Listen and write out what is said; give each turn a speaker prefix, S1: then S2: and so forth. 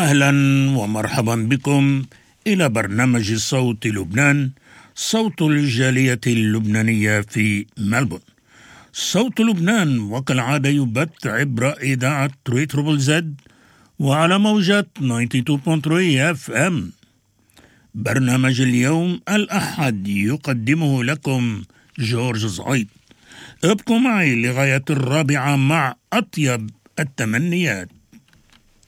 S1: أهلا ومرحبا بكم إلى برنامج صوت لبنان، صوت الجالية اللبنانية في ملبورن. صوت لبنان وكالعادة يبث عبر إذاعة تريبل زد وعلى موجات 92.3 FM. برنامج اليوم الأحد يقدمه لكم جورج زعيد. ابقوا معي لغاية 4 مع أطيب التمنيات.